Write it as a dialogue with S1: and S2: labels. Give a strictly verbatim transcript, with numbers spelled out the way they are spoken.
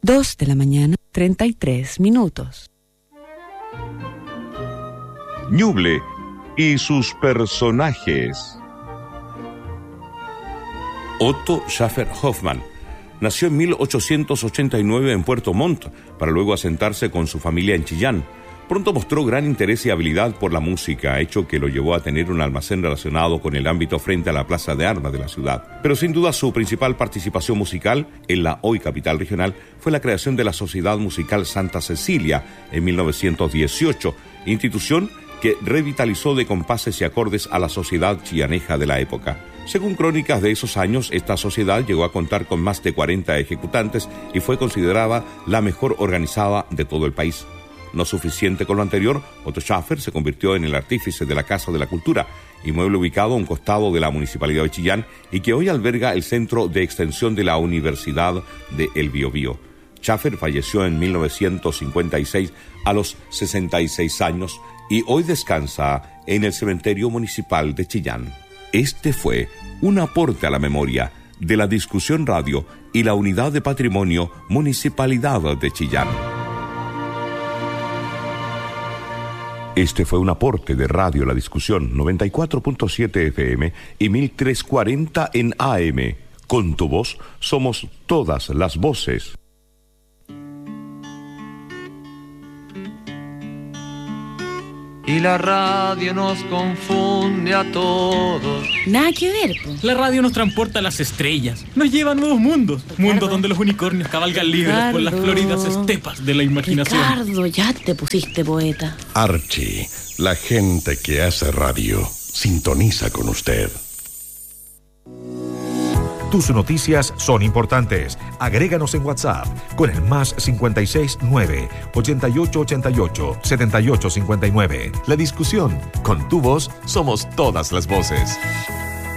S1: Dos de la mañana, treinta y tres minutos.
S2: Ñuble y sus personajes. Otto Schäfer-Hoffmann nació en mil ochocientos ochenta y nueve en Puerto Montt, para luego asentarse con su familia en Chillán. Pronto mostró gran interés y habilidad por la música, hecho que lo llevó a tener un almacén relacionado con el ámbito frente a la Plaza de Armas de la ciudad. Pero sin duda su principal participación musical en la hoy capital regional fue la creación de la Sociedad Musical Santa Cecilia en mil novecientos dieciocho, institución que revitalizó de compases y acordes a la sociedad chillaneja de la época. Según crónicas de esos años, esta sociedad llegó a contar con más de cuarenta ejecutantes y fue considerada la mejor organizada de todo el país. No suficiente con lo anterior, Otto Schäfer se convirtió en el artífice de la Casa de la Cultura, inmueble ubicado a un costado de la Municipalidad de Chillán y que hoy alberga el Centro de Extensión de la Universidad de El Biobío. Schäfer falleció en mil novecientos cincuenta y seis a los sesenta y seis años y hoy descansa en el Cementerio Municipal de Chillán. Este fue un aporte a la memoria de la Discusión Radio y la Unidad de Patrimonio Municipalidad de Chillán. Este fue un aporte de Radio La Discusión, noventa y cuatro punto siete F M y mil trescientos cuarenta en A M. Con tu voz somos todas las voces.
S3: Y la radio nos confunde a todos.
S1: Nada que ver, po.
S4: La radio nos transporta a las estrellas, nos lleva a nuevos mundos,
S1: Ricardo.
S4: Mundos donde los unicornios cabalgan libres
S1: Ricardo.
S4: por las floridas estepas de la imaginación.
S1: Ricardo, ya te pusiste poeta.
S5: Archie, la gente que hace radio, sintoniza con usted.
S6: Tus noticias son importantes. Agréganos en WhatsApp con el más cincuenta y seis nueve, ochenta y ocho ochenta y ocho, setenta y ocho cincuenta y nueve. La Discusión. Con tu voz somos todas las voces.